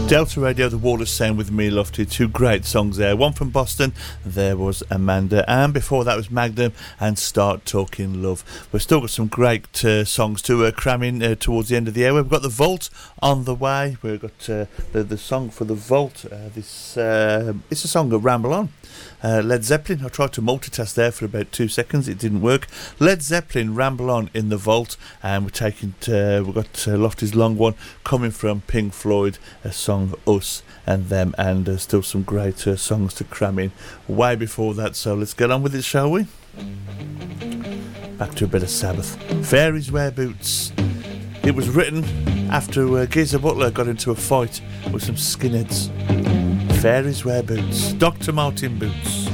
Delta Radio, The Wall of Sound with me, Lofty. Two great songs there. One from Boston, there was Amanda, and before that was Magnum and Start Talking Love. We've still got some great songs to cram in towards the end of the hour. We've got The Vault on the way. We've got the song for The Vault. It's a song of Ramble On. Led Zeppelin. I tried to multitask there for about 2 seconds. It didn't work. Led Zeppelin, Ramble On in The Vault, and we've got Lofty's long one coming from Pink Floyd, a song Us and Them, and still some great songs to cram in way before that. So let's get on with it, shall we? Back to a bit of Sabbath. Fairies Wear Boots. It was written after Geezer Butler got into a fight with some skinheads. Fairies Wear Boots. Dr. Martin Boots.